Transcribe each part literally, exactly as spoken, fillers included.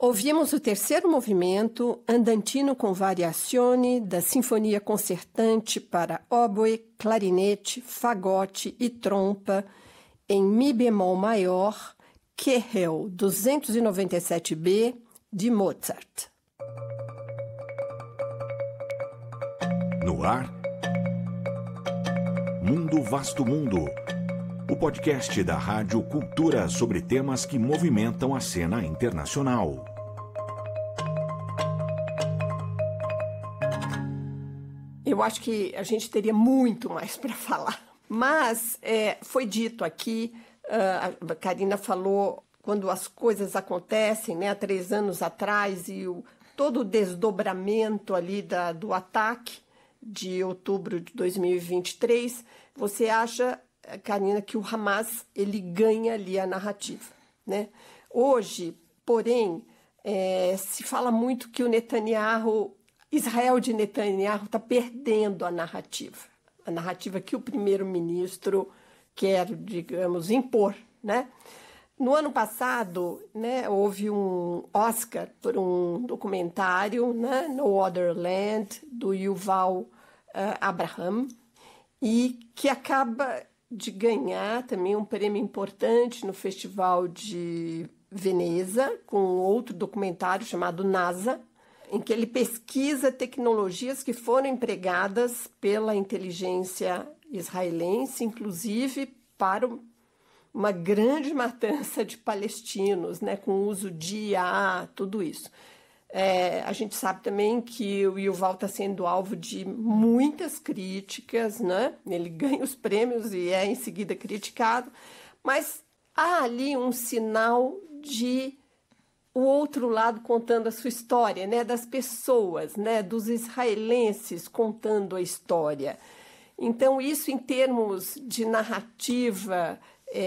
Ouvimos o terceiro movimento, andantino com variazioni, da Sinfonia Concertante para oboe, clarinete, fagote e trompa, em Mi bemol maior, Kehel duzentos e noventa e sete B, de Mozart. No ar, Mundo Vasto Mundo, o podcast da Rádio Cultura sobre temas que movimentam a cena internacional. Eu acho que a gente teria muito mais para falar, mas é, foi dito aqui, uh, a Karina falou, quando as coisas acontecem, né, há três anos atrás, e o, todo o desdobramento ali da, do ataque de outubro de dois mil e vinte e três, você acha, Karina, que o Hamas ele ganha ali a narrativa, né? Hoje, porém, é, se fala muito que o Netanyahu, Israel de Netanyahu está perdendo a narrativa, a narrativa que o primeiro-ministro quer, digamos, impor, né? No ano passado, né, houve um Oscar por um documentário, né, No Other Land, do Yuval uh, Abraham, e que acaba de ganhar também um prêmio importante no Festival de Veneza, com outro documentário chamado NASA, em que ele pesquisa tecnologias que foram empregadas pela inteligência israelense, inclusive para uma grande matança de palestinos, né, com o uso de I A, tudo isso. É, a gente sabe também que o Yuval está sendo alvo de muitas críticas, né? Ele ganha os prêmios e é em seguida criticado, mas há ali um sinal de o outro lado contando a sua história, né? Das pessoas, né? Dos israelenses contando a história. Então, isso em termos de narrativa,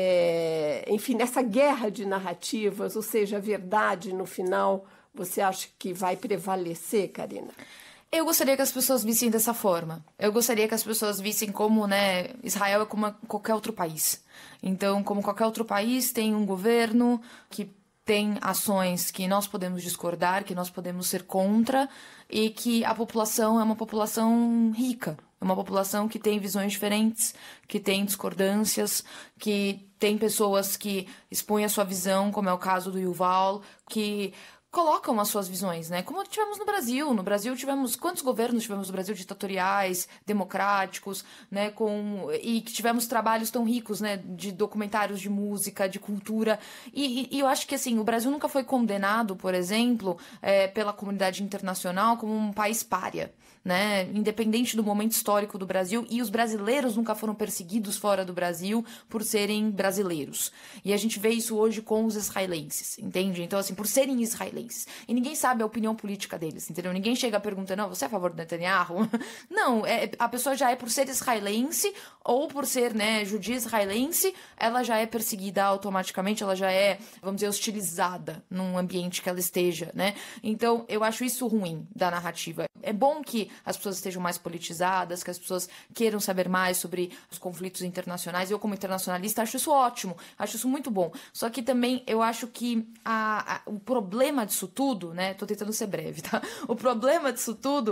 é, enfim, nessa guerra de narrativas, ou seja, a verdade no final, você acha que vai prevalecer, Karina? Eu gostaria que as pessoas vissem dessa forma. Eu gostaria que as pessoas vissem como, né, Israel é como qualquer outro país. Então, como qualquer outro país, tem um governo que tem ações que nós podemos discordar, que nós podemos ser contra, e que a população é uma população rica, é uma população que tem visões diferentes, que tem discordâncias, que tem pessoas que expõem a sua visão, como é o caso do Yuval, que colocam as suas visões, né? Como tivemos no Brasil. No Brasil tivemos... Quantos governos tivemos no Brasil ditatoriais, democráticos, né? Com, e que tivemos trabalhos tão ricos, né? De documentários de música, de cultura. E, e, e eu acho que, assim, o Brasil nunca foi condenado, por exemplo, é, pela comunidade internacional como um país pária, né? Independente do momento histórico do Brasil. E os brasileiros nunca foram perseguidos fora do Brasil por serem brasileiros. E a gente vê isso hoje com os israelenses, entende? Então, assim, por serem israelenses. E ninguém sabe a opinião política deles, entendeu? Ninguém chega perguntando, não, você é a favor do Netanyahu? Não, é, a pessoa já é por ser israelense ou por ser, né, judia israelense, ela já é perseguida automaticamente, ela já é, vamos dizer, hostilizada num ambiente que ela esteja, né? Então, eu acho isso ruim da narrativa. É bom que as pessoas estejam mais politizadas, que as pessoas queiram saber mais sobre os conflitos internacionais. Eu, como internacionalista, acho isso ótimo, acho isso muito bom. Só que também eu acho que a, a, o problema disso tudo, né? Tô tentando ser breve, tá? O problema disso tudo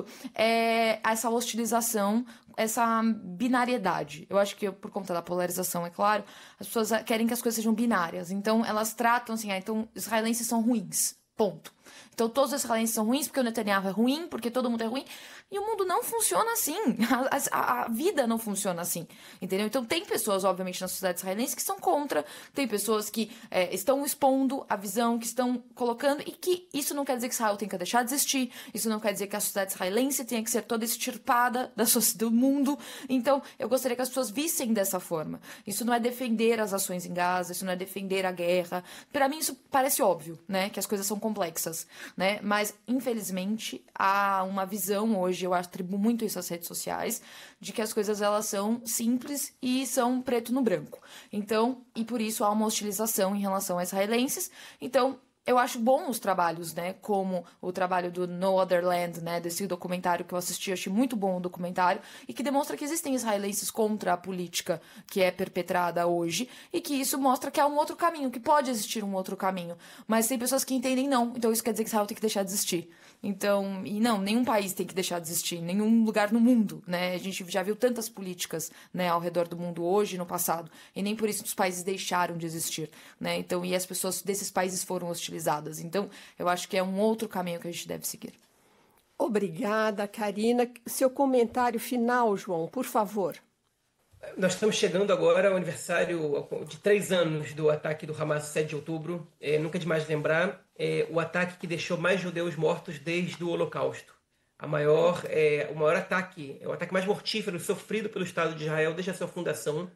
é essa hostilização, essa binariedade. Eu acho que por conta da polarização, é claro, as pessoas querem que as coisas sejam binárias. Então, elas tratam assim, ah, então israelenses são ruins. Ponto. Então, todos os israelenses são ruins porque o Netanyahu é ruim, porque todo mundo é ruim. E o mundo não funciona assim. A, a, a vida não funciona assim. Entendeu? Então, tem pessoas, obviamente, na sociedade israelense que são contra. Tem pessoas que é, estão expondo a visão, que estão colocando. E que isso não quer dizer que Israel tenha que deixar de existir. Isso não quer dizer que a sociedade israelense tenha que ser toda extirpada da do mundo. Então, eu gostaria que as pessoas vissem dessa forma. Isso não é defender as ações em Gaza. Isso não é defender a guerra. Para mim, isso parece óbvio, né? Que as coisas são complexas. Né? Mas, infelizmente, há uma visão hoje, eu atribuo muito isso às redes sociais, de que as coisas elas são simples e são preto no branco. Então, e por isso há uma hostilização em relação a israelenses. Então, eu acho bom os trabalhos, né, como o trabalho do No Other Land, né, desse documentário que eu assisti, eu achei muito bom o documentário, e que demonstra que existem israelenses contra a política que é perpetrada hoje, e que isso mostra que há um outro caminho, que pode existir um outro caminho, mas tem pessoas que entendem não, então isso quer dizer que Israel tem que deixar de existir. Então, e não, nenhum país tem que deixar de existir, nenhum lugar no mundo, né, a gente já viu tantas políticas, né, ao redor do mundo hoje e no passado, e nem por isso os países deixaram de existir, né, então, e as pessoas desses países foram hostilizadas. Então, eu acho que é um outro caminho que a gente deve seguir. Obrigada, Karina. Seu comentário final, João, por favor. Nós estamos chegando agora ao aniversário de três anos do ataque do Hamas, sete de outubro. É, nunca é demais lembrar, é, o ataque que deixou mais judeus mortos desde o Holocausto. A maior, é, o maior ataque, é o ataque mais mortífero sofrido pelo Estado de Israel desde a sua fundação.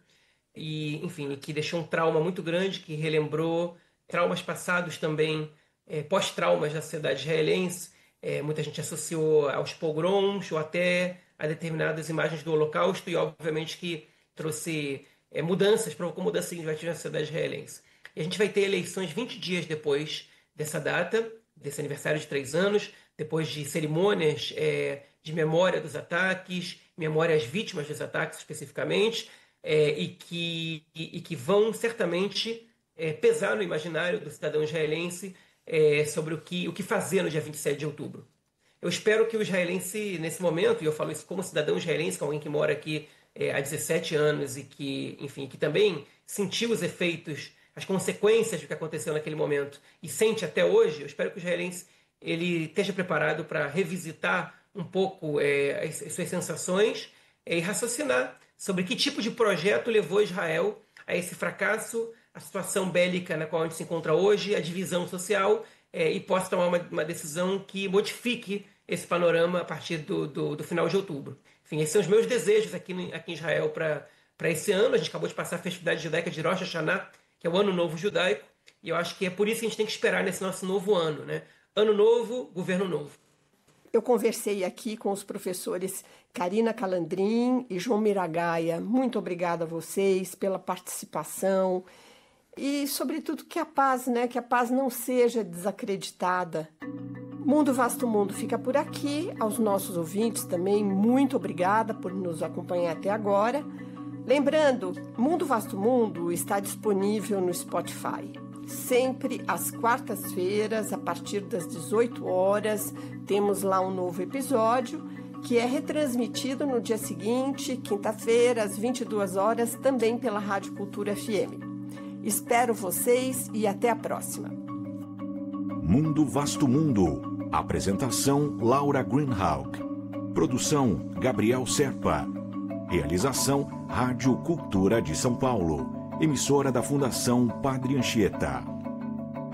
E, enfim, que deixou um trauma muito grande, que relembrou traumas passados também, é, pós-traumas da sociedade israelense. É, muita gente associou aos pogroms ou até a determinadas imagens do Holocausto e, obviamente, que trouxe é, mudanças, provocou mudanças significativas na sociedade israelense. E a gente vai ter eleições vinte dias depois dessa data, desse aniversário de três anos, depois de cerimônias é, de memória dos ataques, memória às vítimas dos ataques especificamente, é, e, que, e, e que vão certamente É, pesar no imaginário do cidadão israelense é, sobre o que, o que fazer no dia vinte e sete de outubro. Eu espero que o israelense, nesse momento, e eu falo isso como cidadão israelense, como alguém que mora aqui é, há dezessete anos e que, enfim, que também sentiu os efeitos, as consequências do que aconteceu naquele momento e sente até hoje, eu espero que o israelense ele esteja preparado para revisitar um pouco é, as, as suas sensações é, e raciocinar sobre que tipo de projeto levou Israel a esse fracasso, a situação bélica na qual a gente se encontra hoje, a divisão social, é, e possa tomar uma, uma decisão que modifique esse panorama a partir do, do, do final de outubro. Enfim, esses são os meus desejos aqui, aqui em Israel para esse ano. A gente acabou de passar a festividade judaica de Rosh Hashanah, que é o Ano Novo Judaico, e eu acho que é por isso que a gente tem que esperar nesse nosso novo ano, né? Ano novo, governo novo. Eu conversei aqui com os professores Karina Calandrin e João Miragaia. Muito obrigada a vocês pela participação. E, sobretudo, que a paz, né? Que a paz não seja desacreditada. Mundo Vasto Mundo fica por aqui. Aos nossos ouvintes também, muito obrigada por nos acompanhar até agora. Lembrando, Mundo Vasto Mundo está disponível no Spotify. Sempre às quartas-feiras, a partir das dezoito horas, temos lá um novo episódio, que é retransmitido no dia seguinte, quinta-feira, às vinte e duas horas, também pela Rádio Cultura F M. Espero vocês e até a próxima. Mundo Vasto Mundo. Apresentação Laura Greenhalgh. Produção Gabriel Serpa. Realização Rádio Cultura de São Paulo. Emissora da Fundação Padre Anchieta.